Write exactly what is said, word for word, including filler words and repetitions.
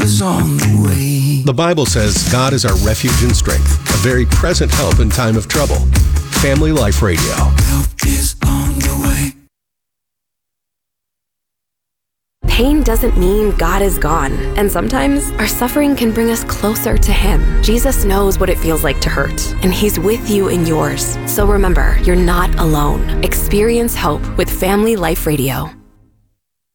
is on the way. The Bible says God is our refuge and strength, a very present help in time of trouble. Family Life Radio. Help is on the way. Pain doesn't mean God is gone, and sometimes our suffering can bring us closer to Him. Jesus knows what it feels like to hurt, and He's with you in yours. So remember, you're not alone. Experience hope with Family Life Radio.